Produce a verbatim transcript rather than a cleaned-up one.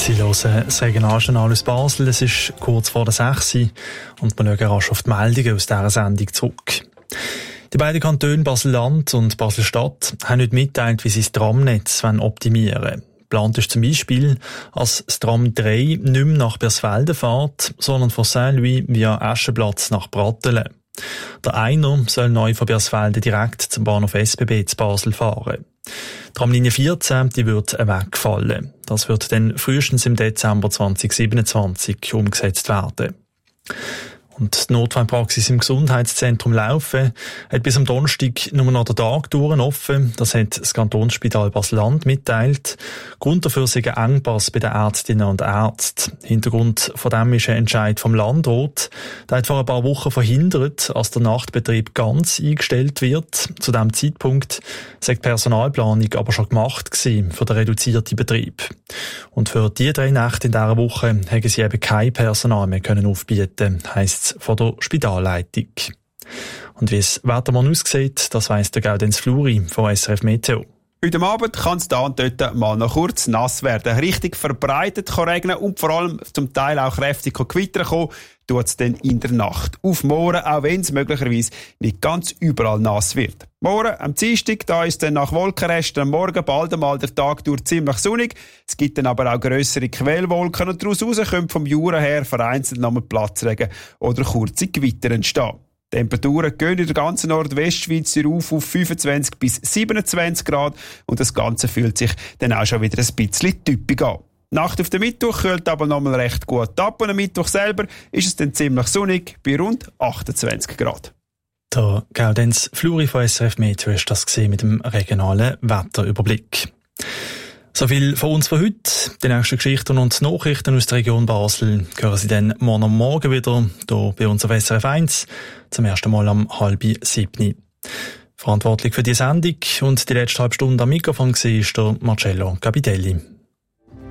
Sie hören das Regionaljournal aus Basel. Es ist kurz vor der sechs und wir schauen rasch auf die Meldungen aus dieser Sendung zurück. Die beiden Kantone Basel-Land und Basel-Stadt haben nicht mitgeteilt, wie sie das Tramnetz optimieren wollen. Geplant ist zum Beispiel, dass das Tram drei nicht mehr nach Bersfelden fährt, sondern von Saint-Louis via Aschenplatz nach Brattelen. Der Einer soll neu von Bersfelden direkt zum Bahnhof S B B zu Basel fahren. Die Tramlinie vierzehn, die wird wegfallen. Das wird dann frühestens im Dezember zwanzig siebenundzwanzig umgesetzt werden. Und die Notfallpraxis im Gesundheitszentrum Laufen hat bis am Donnerstag nur noch den Tag durch offen. Das hat das Kantonsspital Basel-Land mitteilt. Grund dafür sei ein Engpass bei den Ärztinnen und Ärzten. Hintergrund von dem ist ein Entscheid vom Landrat. Der hat vor ein paar Wochen verhindert, dass der Nachtbetrieb ganz eingestellt wird. Zu diesem Zeitpunkt sei die Personalplanung aber schon gemacht gewesen für den reduzierten Betrieb. Und für die drei Nächte in dieser Woche hätten sie eben kein Personal mehr können aufbieten, heisst von der Spitalleitung. Und wie es Wettermann aussieht, das weiss der Gaudenz Fluri von S R F Meteo. Heute Abend kann es da und dort mal noch kurz nass werden. Richtig verbreitet kann regnen und vor allem zum Teil auch kräftig Gewitter kommen, tut es dann in der Nacht. Auf morgen, auch wenn es möglicherweise nicht ganz überall nass wird. Morgen, am Dienstag, da ist dann nach Wolkenresten am Morgen bald einmal der Tag durch ziemlich sonnig. Es gibt dann aber auch grössere Quellwolken und daraus raus können vom Jura her vereinzelt noch mal Platzregen oder kurze Gewitter entstehen. Die Temperaturen gehen in der ganzen Nordwestschweiz auf auf fünfundzwanzig bis siebenundzwanzig Grad und das Ganze fühlt sich dann auch schon wieder ein bisschen typisch an. Nacht auf den Mittwoch kühlt aber nochmal recht gut ab und am Mittwoch selber ist es dann ziemlich sonnig bei rund achtundzwanzig Grad. Der Gaudenz Fluri von S R F Meteo ist das gesehen mit dem regionalen Wetterüberblick. So viel von uns für heute. Die nächsten Geschichten und Nachrichten aus der Region Basel hören Sie dann morgen am Morgen wieder, hier bei uns auf S R F eins, zum ersten Mal am halb sieben. Verantwortlich für die Sendung und die letzte halbe Stunde am Mikrofon war der Marcello Capitelli.